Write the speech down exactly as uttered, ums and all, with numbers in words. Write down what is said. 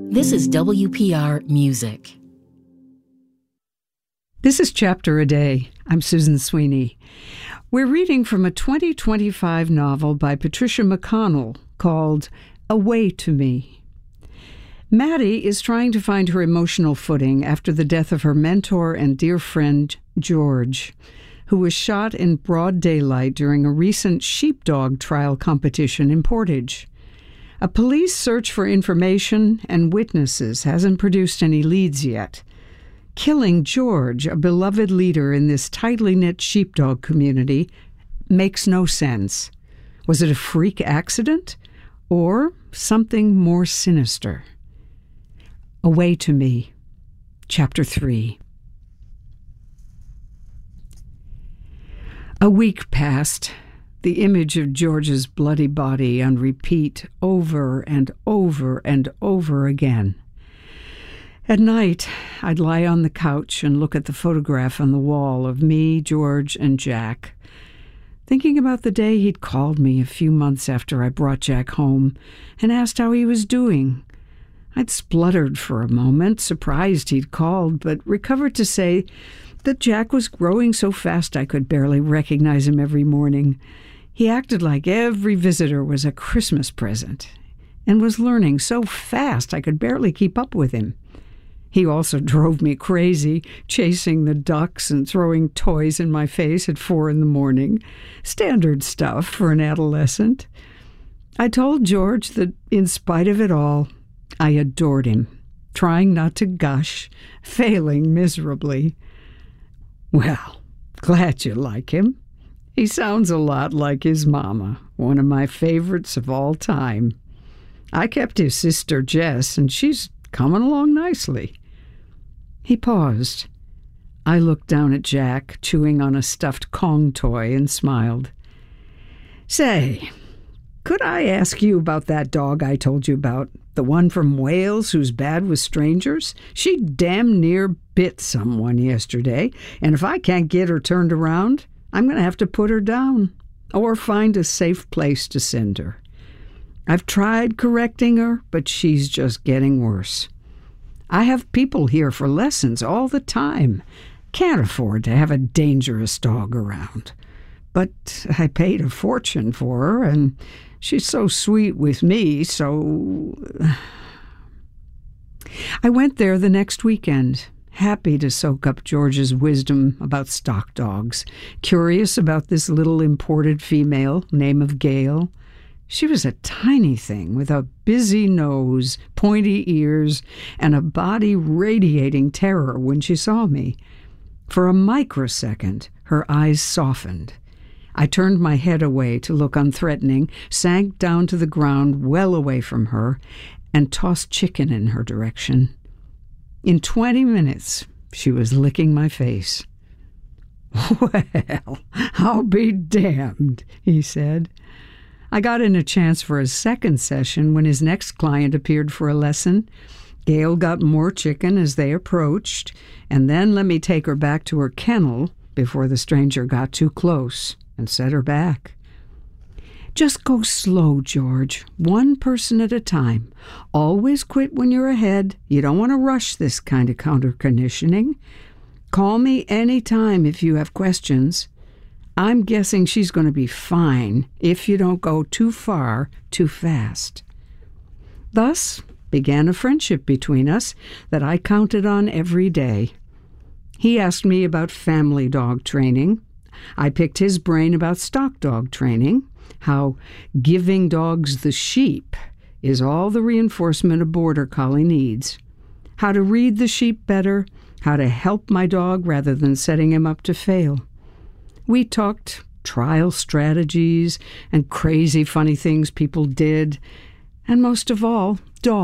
This is W P R Music. This is Chapter a Day. I'm Susan Sweeney. We're reading from a twenty twenty-five novel by Patricia McConnell called Away to Me. Maddie is trying to find her emotional footing after the death of her mentor and dear friend, George, who was shot in broad daylight during a recent sheepdog trial competition in Portage. A police search for information and witnesses hasn't produced any leads yet. Killing George, a beloved leader in this tightly knit sheepdog community, makes no sense. Was it a freak accident or something more sinister? Away to Me, Chapter three. A week passed. The image of George's bloody body on repeat over and over and over again. At night, I'd lie on the couch and look at the photograph on the wall of me, George, and Jack, thinking about the day he'd called me a few months after I brought Jack home and asked how he was doing. I'd spluttered for a moment, surprised he'd called, but recovered to say that Jack was growing so fast I could barely recognize him every morning. He acted like every visitor was a Christmas present and was learning so fast I could barely keep up with him. He also drove me crazy, chasing the ducks and throwing toys in my face at four in the morning. Standard stuff for an adolescent. I told George that in spite of it all, I adored him, trying not to gush, failing miserably. Well, glad you like him. He sounds a lot like his mama, one of my favorites of all time. I kept his sister Jess, and she's coming along nicely. He paused. I looked down at Jack, chewing on a stuffed Kong toy, and smiled. Say, could I ask you about that dog I told you about? The one from Wales who's bad with strangers? She damn near bit someone yesterday, and if I can't get her turned around, I'm going to have to put her down or find a safe place to send her. I've tried correcting her, but she's just getting worse. I have people here for lessons all the time. Can't afford to have a dangerous dog around. But I paid a fortune for her, and she's so sweet with me, so... I went there the next weekend, happy to soak up George's wisdom about stock dogs, curious about this little imported female, name of Gail. She was a tiny thing with a busy nose, pointy ears, and a body radiating terror when she saw me. For a microsecond, her eyes softened. I turned my head away to look unthreatening, sank down to the ground well away from her, and tossed chicken in her direction. In twenty minutes, she was licking my face. "Well, I'll be damned," he said. I got in a chance for a second session when his next client appeared for a lesson. Gail got more chicken as they approached, and then let me take her back to her kennel before the stranger got too close and set her back. "Just go slow, George, one person at a time. Always quit when you're ahead. You don't want to rush this kind of counter-conditioning. Call me any time if you have questions. I'm guessing she's going to be fine if you don't go too far too fast." Thus began a friendship between us that I counted on every day. He asked me about family dog training. I picked his brain about stock dog training, how giving dogs the sheep is all the reinforcement a border collie needs, how to read the sheep better, how to help my dog rather than setting him up to fail. We talked trial strategies and crazy funny things people did, and most of all, dogs.